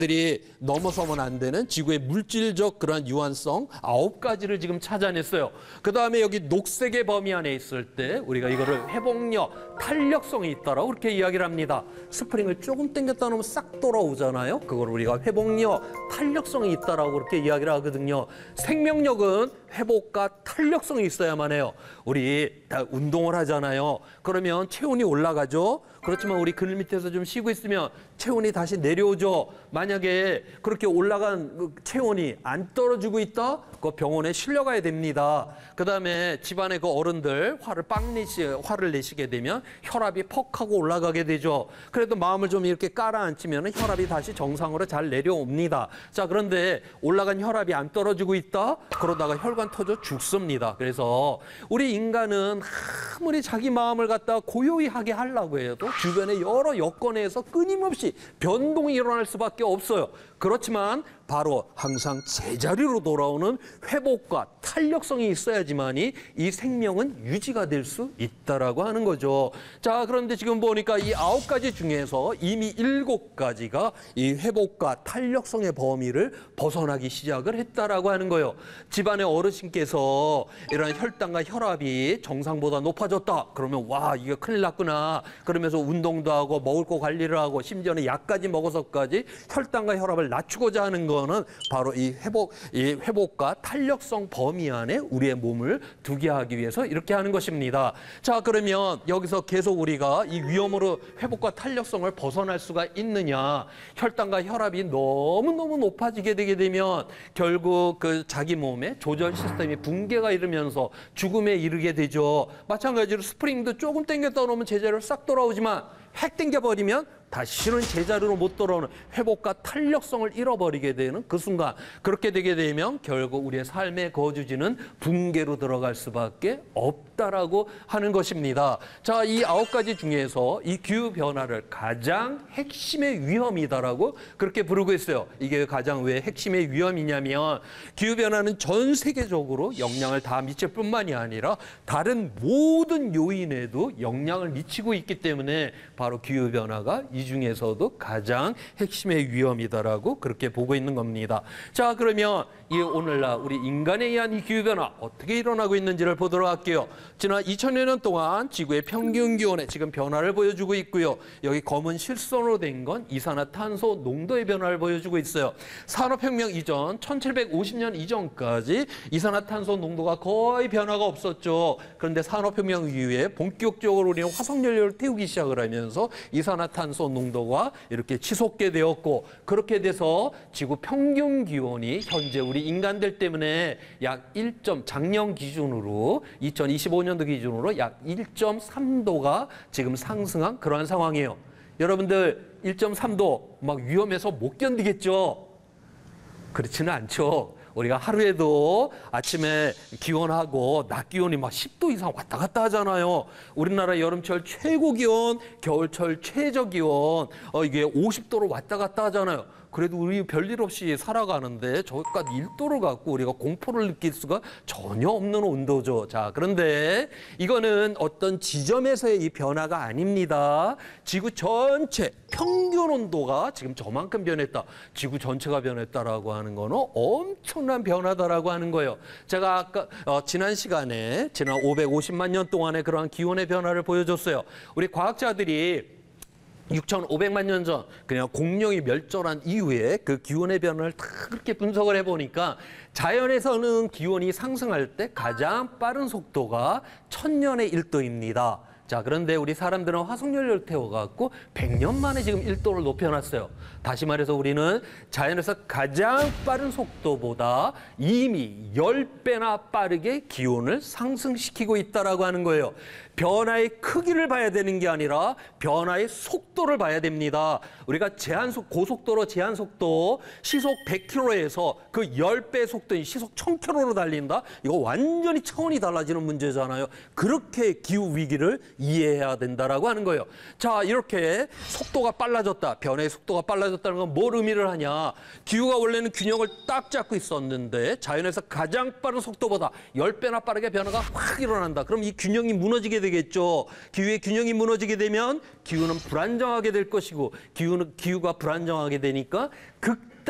들이 넘어서면 안 되는 지구의 물질적 그런 유한성 9가지를 지금 찾아냈어요. 그 다음에 여기 녹색의 범위 안에 있을 때 우리가 이거를 회복력, 탄력성이 있다라고 그렇게 이야기를 합니다. 스프링을 조금 당겼다 놓으면 싹 돌아오잖아요. 그걸 우리가 회복력, 탄력성이 있다라고 그렇게 이야기를 하거든요. 생명력은 회복과 탄력성이 있어야만 해요. 우리 다 운동을 하잖아요. 그러면 체온이 올라가죠. 그렇지만 우리 그늘 밑에서 좀 쉬고 있으면 체온이 다시 내려오죠. 만약에 그렇게 올라간 체온이 안 떨어지고 있다? 그 병원에 실려가야 됩니다. 그 다음에 집안의 그 어른들 화를 내시게 되면 혈압이 퍽 하고 올라가게 되죠. 그래도 마음을 좀 이렇게 깔아앉히면 혈압이 다시 정상으로 잘 내려옵니다. 자, 그런데 올라간 혈압이 안 떨어지고 있다? 그러다가 혈관 터져 죽습니다. 그래서 우리 인간은 아무리 자기 마음을 갖다 고요히 하게 하려고 해도 주변의 여러 여건에서 끊임없이 변동이 일어날 수밖에 없어요. 그렇지만 바로 항상 제자리로 돌아오는 회복과 탄력성이 있어야지만이 이 생명은 유지가 될 수 있다라고 하는 거죠. 자, 그런데 지금 보니까 이 9가지 중에서 이미 7가지가 이 회복과 탄력성의 범위를 벗어나기 시작을 했다라고 하는 거예요. 집안의 어르신께서 이런 혈당과 혈압이 정상보다 높아졌다. 그러면 와, 이게 큰일 났구나. 그러면서 운동도 하고 먹을 거 관리를 하고 심지어는 약까지 먹어서까지 혈당과 혈압을 낮추고자 하는 거는 바로 이 회복과 탄력성 범위 안에 우리의 몸을 두게 하기 위해서 이렇게 하는 것입니다. 자, 그러면 여기서 계속 우리가 이 위험으로 회복과 탄력성을 벗어날 수가 있느냐? 혈당과 혈압이 너무너무 높아지게 되게 되면 결국 그 자기 몸의 조절 시스템이 붕괴가 이르면서 죽음에 이르게 되죠. 마찬가지로 스프링도 조금 당겼다 놓으면 제자리로 싹 돌아오지만 획 당겨버리면 다시는 제자리로 못 돌아오는 회복과 탄력성을 잃어버리게 되는 그 순간, 그렇게 되게 되면 결국 우리의 삶의 거주지는 붕괴로 들어갈 수밖에 없다라고 하는 것입니다. 자, 이 9가지 중에서 이 기후변화를 가장 핵심의 위험이다라고 그렇게 부르고 있어요. 이게 가장 왜 핵심의 위험이냐면 기후변화는 전 세계적으로 영향을 다 미칠 뿐만이 아니라 다른 모든 요인에도 영향을 미치고 있기 때문에 바로 기후변화가 이 중에서도 가장 핵심의 위험이다라고 그렇게 보고 있는 겁니다. 자, 그러면 이 오늘날 우리 인간에 의한 이 기후변화 어떻게 일어나고 있는지를 보도록 할게요. 지난 2000여 년 동안 지구의 평균 기온에 지금 변화를 보여주고 있고요. 여기 검은 실선으로 된 건 이산화탄소 농도의 변화를 보여주고 있어요. 산업혁명 이전 1750년 이전까지 이산화탄소 농도가 거의 변화가 없었죠. 그런데 산업혁명 이후에 본격적으로 우리는 화석연료를 태우기 시작을 하면서 이산화탄소 농도가 이렇게 치솟게 되었고, 그렇게 돼서 지구 평균 기온이 현재 우리 인간들 때문에 약 작년 기준으로 2025년도 기준으로 약 1.3도가 지금 상승한 그러한 상황이에요. 여러분들 1.3도 막 위험해서 못 견디겠죠? 그렇지는 않죠. 우리가 하루에도 아침에 기온하고 낮 기온이 막 10도 이상 왔다 갔다 하잖아요. 우리나라 여름철 최고 기온, 겨울철 최저 기온 이게 50도로 왔다 갔다 하잖아요. 그래도 우리 별일 없이 살아가는데 저기까지 1도를 갖고 우리가 공포를 느낄 수가 전혀 없는 온도죠. 자, 그런데 이거는 어떤 지점에서의 이 변화가 아닙니다. 지구 전체 평균 온도가 지금 저만큼 변했다. 지구 전체가 변했다라고 하는 거는 엄청난 변화다라고 하는 거예요. 제가 아까 지난 시간에 지난 550만 년 동안의 그러한 기온의 변화를 보여줬어요. 우리 과학자들이 6,500만 년 전 그냥 공룡이 멸절한 이후에 그 기온의 변화를 다 그렇게 분석을 해보니까 자연에서는 기온이 상승할 때 가장 빠른 속도가 1000년의 1도입니다. 자, 그런데 우리 사람들은 화석연료를 태워갖고 100년 만에 지금 1도를 높여놨어요. 다시 말해서 우리는 자연에서 가장 빠른 속도보다 이미 10배나 빠르게 기온을 상승시키고 있다라고 하는 거예요. 변화의 크기를 봐야 되는 게 아니라 변화의 속도를 봐야 됩니다. 우리가 고속도로 제한속도 시속 100km에서 그 10배 속도인 시속 1000km로 달린다? 이거 완전히 차원이 달라지는 문제잖아요. 그렇게 기후위기를 이해해야 된다라고 하는 거예요. 자, 이렇게 속도가 빨라졌다. 변화의 속도가 빨라졌다는 건 뭘 의미를 하냐? 기후가 원래는 균형을 딱 잡고 있었는데 자연에서 가장 빠른 속도보다 10배나 빠르게 변화가 확 일어난다. 그럼 이 균형이 무너지게 되겠죠. 기후의 균형이 무너지게 되면 기후는 불안정하게 될 것이고 기후가 불안정하게 되니까